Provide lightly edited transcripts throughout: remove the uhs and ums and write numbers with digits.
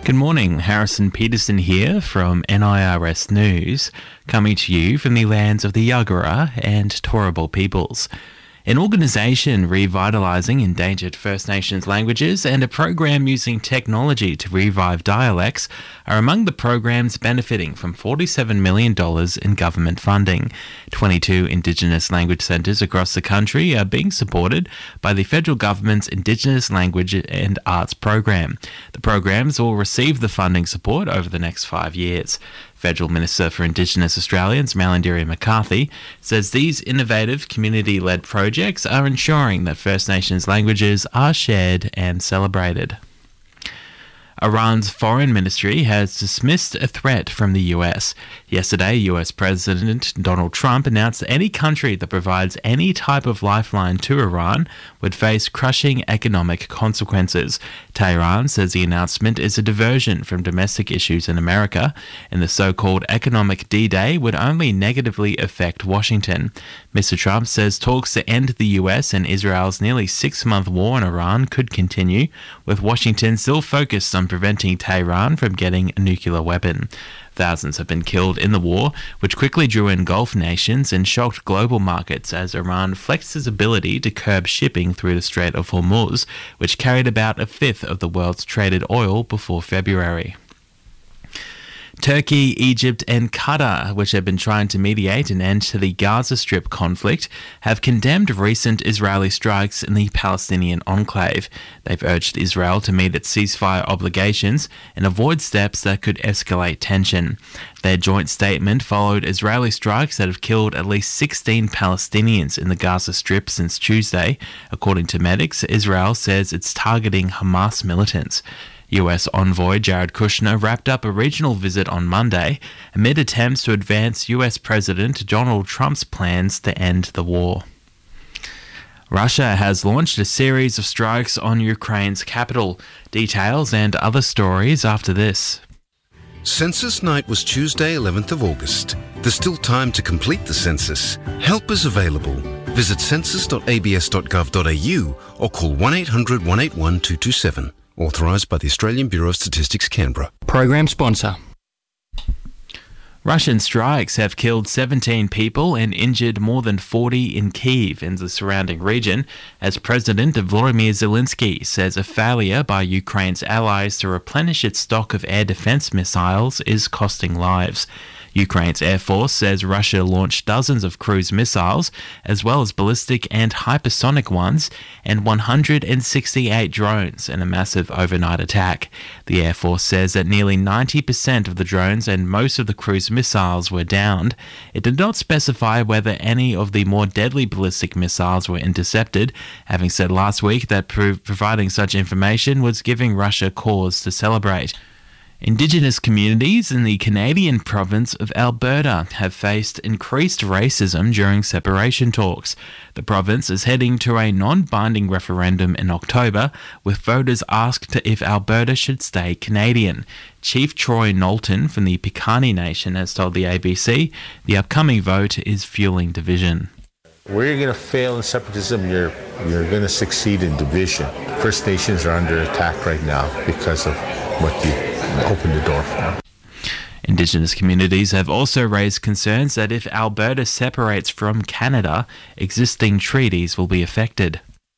Good morning, Harrison Peterson here from NIRS News, coming to you from the lands of the Yagara and Turrbal peoples. An organisation revitalising endangered First Nations languages and a program using technology to revive dialects are among the programs benefiting from $47 million in government funding. 22 Indigenous language centres across the country are being supported by the federal government's Indigenous Language and Arts program. The programs will receive the funding support over the next 5 years. Federal Minister for Indigenous Australians, Malarndirri McCarthy, says these innovative community-led projects are ensuring that First Nations languages are shared and celebrated. Iran's foreign ministry has dismissed a threat from the US. Yesterday, US President Donald Trump announced that any country that provides any type of lifeline to Iran would face crushing economic consequences. Tehran says the announcement is a diversion from domestic issues in America, and the so-called economic D-Day would only negatively affect Washington. Mr. Trump says talks to end the US and Israel's nearly 6-month war in Iran could continue, with Washington still focused on preventing Tehran from getting a nuclear weapon. Thousands have been killed in the war, which quickly drew in Gulf nations and shocked global markets as Iran flexed its ability to curb shipping through the Strait of Hormuz, which carried about a fifth of the world's traded oil before February. Turkey, Egypt and Qatar, which have been trying to mediate an end to the Gaza Strip conflict, have condemned recent Israeli strikes in the Palestinian enclave. They've urged Israel to meet its ceasefire obligations and avoid steps that could escalate tension. Their joint statement followed Israeli strikes that have killed at least 16 Palestinians in the Gaza Strip since Tuesday. According to medics, Israel says it's targeting Hamas militants. US envoy Jared Kushner wrapped up a regional visit on Monday amid attempts to advance US President Donald Trump's plans to end the war. Russia has launched a series of strikes on Ukraine's capital. Details and other stories after this. Census night was Tuesday, 11th of August. There's still time to complete the census. Help is available. Visit census.abs.gov.au or call 1-800-181-227. Authorised by the Australian Bureau of Statistics, Canberra. Program sponsor. Russian strikes have killed 17 people and injured more than 40 in Kyiv and the surrounding region, as President Volodymyr Zelensky says a failure by Ukraine's allies to replenish its stock of air defense missiles is costing lives. Ukraine's Air Force says Russia launched dozens of cruise missiles, as well as ballistic and hypersonic ones, and 168 drones in a massive overnight attack. The Air Force says that nearly 90% of the drones and most of the cruise missiles were downed. It did not specify whether any of the more deadly ballistic missiles were intercepted, having said last week that providing such information was giving Russia cause to celebrate. Indigenous communities in the Canadian province of Alberta have faced increased racism during separation talks. The province is heading to a non-binding referendum in October, with voters asked if Alberta should stay Canadian. Chief Troy Knowlton from the Piikani Nation has told the ABC the upcoming vote is fueling division. Where you're going to fail in separatism, you're going to succeed in division. First Nations are under attack right now because of what you opened the door for. Indigenous communities have also raised concerns that if Alberta separates from Canada, existing treaties will be affected.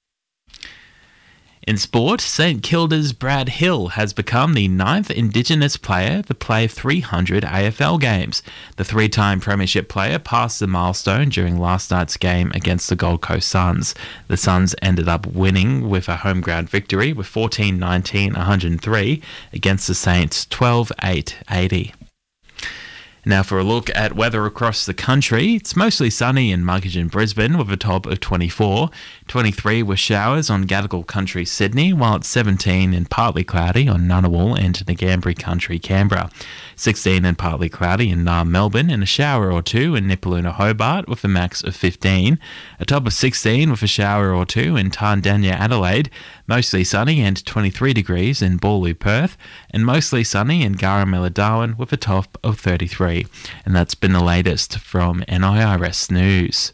In sport, St Kilda's Brad Hill has become the 9th Indigenous player to play 300 AFL games. The 3-time Premiership player passed the milestone during last night's game against the Gold Coast Suns. The Suns ended up winning with a home ground victory with 14-19-103 against the Saints 12-8-80. Now for a look at weather across the country. It's mostly sunny and muggish in Brisbane with a top of 24. 23 with showers on Gadigal Country, Sydney, while it's 17 and partly cloudy on Ngunnawal and Ngambri Country, Canberra. 16 and partly cloudy in Naarm, Melbourne, and a shower or two in Nipaluna, Hobart, with a max of 15. A top of 16 with a shower or two in Tandanya, Adelaide. Mostly sunny and 23 degrees in Bawley, Perth, and mostly sunny in Garamilla, Darwin, with a top of 33. And that's been the latest from NIRS News.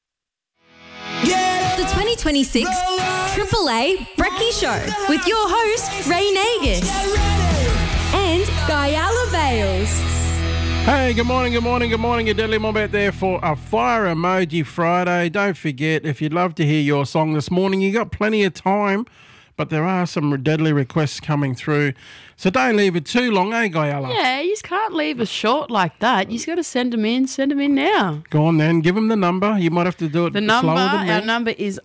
The 2026 Triple A Brekkie Show with your host, Ray Nagus. Hey, good morning, good morning, good morning. Your Deadly Mob out there for a Fire Emoji Friday. Don't forget, if you'd love to hear your song this morning, you got plenty of time, but there are some deadly requests coming through. So don't leave it too long, eh, Guyala? Yeah, you just can't leave us short like that. You just got to send them in now. Go on then, give them the number. You might have to do it slower than me. Our number is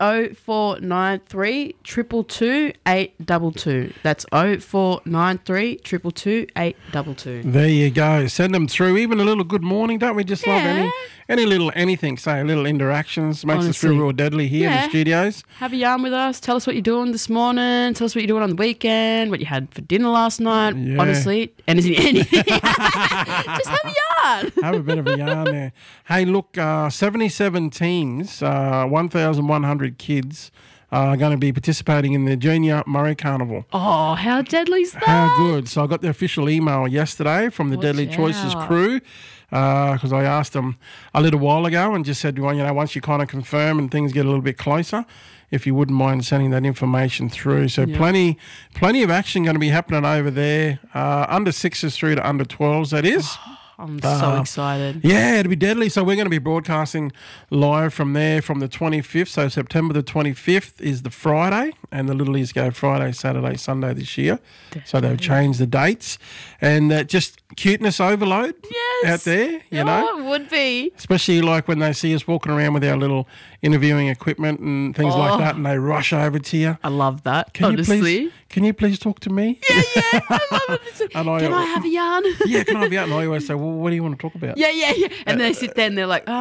0493 222 822. That's 0493 222 822. There you go. Send them through. Even a little good morning. Don't we just love any little anything, say, little interactions. Makes us feel real deadly here in the studios. Have a yarn with us. Tell us what you're doing this morning. Tell us what you're doing on the weekend, what you had for dinner last night. Yeah. Honestly, anything. Just have a yarn. Have a bit of a yarn there. Hey, look, 77 teams, 1,100 kids are going to be participating in the Junior Murray Carnival. Oh, how deadly's that? How good. So I got the official email yesterday from the Deadly Choices crew because I asked them a little while ago and just said, well, you know, once you kind of confirm and things get a little bit closer, if you wouldn't mind sending that information through. So plenty of action going to be happening over there. Under 6s through to under 12s, that is. I'm so excited. Yeah, it'll be deadly. So we're going to be broadcasting live from there from the 25th. So September the 25th is the Friday, and the Littlies go Friday, Saturday, Sunday this year. Definitely. So they've changed the dates. And just cuteness overload out there, you know. It would be. Especially like when they see us walking around with our little interviewing equipment and things like that, and they rush over to you. I love that, honestly. Can you please talk to me? Yeah, I love it. Can I have a yarn? Yeah, can I have a yarn? And I always say, well, what do you want to talk about? Yeah. And they sit there and they're like,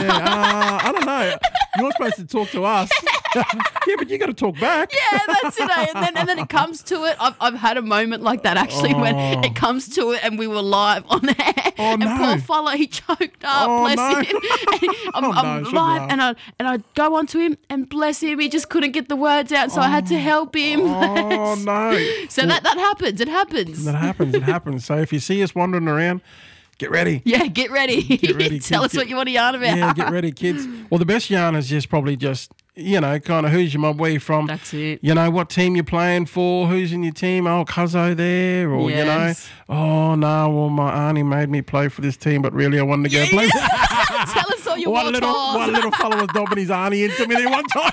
I don't know. You're supposed to talk to us. Yeah, but you got to talk back. Yeah, that's it. And then it comes to it. I've had a moment like that actually when it comes to it and we were live on air. Oh, and poor fella, he choked up. Bless him. I'm live and I go onto him and bless him, he just couldn't get the words out, so I had to help him. Oh no! So that happens. It happens. It happens. So if you see us wandering around, get ready. Yeah, get ready. Tell us what you want to yarn about. Yeah, get ready, kids. Well, the best yarn is probably you know, kind of who's your mob, where you from. That's it. You know, what team you're playing for, who's in your team. Oh, Cuzzo there, or, you know, oh, no, well, my auntie made me play for this team, but really I wanted to go play. Tell us all your one little fella was dobbing his auntie into me there one time.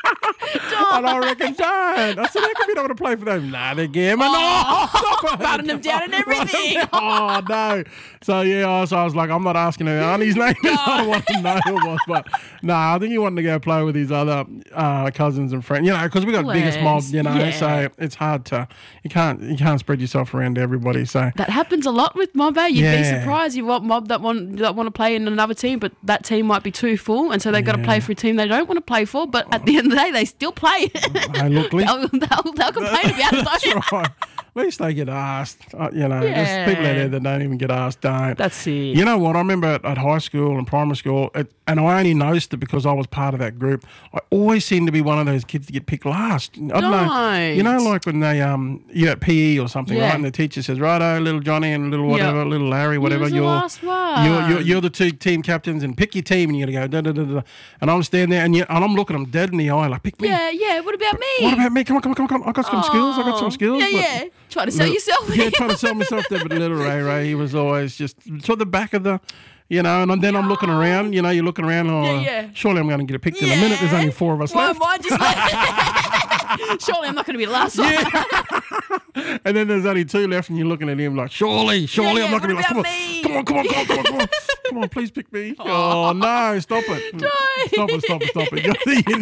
And I reckon, don't. I said, how come you don't want to play for them? Nah, they're gammon. Batting them down and everything. Oh, no. So, yeah, I was like, I'm not asking her auntie's name. I don't want to know who it was. But, no, I think he wanted to go play with his other cousins and friends, you know, because we got the biggest mob, you know, so it's hard to, you can't spread yourself around to everybody. So that happens a lot with mob, eh? You'd be surprised. You want mob that want to play in another team, but that team might be too full, and so they've got to play for a team they don't want to play for, but at the end of the day, they still play. Hey, look, they'll complain about it. That's right. At least they get asked, you know. There's people out there that don't even get asked, don't. That's it. You know what? I remember at high school and primary school, and I only noticed it because I was part of that group, I always seemed to be one of those kids to get picked last. I don't know. You know, like when they, you're at PE or something, right? And the teacher says, righto, little Johnny and little whatever, little Larry, whatever. You're the last one. You're the two team captains and pick your team, and you got to go, da-da-da-da. And I'm standing there, and I'm looking them dead in the eye, like, pick me. Yeah, what about me? What about me? Come on. I got some skills. Yeah. Try to sell yourself. Yeah, trying to sell myself there, but little Ray, he was always just to the back of the, you know, and then I'm looking around, you know, you're looking around, surely I'm going to get a picked in a minute. There's only 4 of us left. Mine just surely I'm not going to be the last one. And then there's only 2 left, and you're looking at him like, surely I'm not going to be last. Come on, please pick me. Oh no, stop it. Don't. Stop it.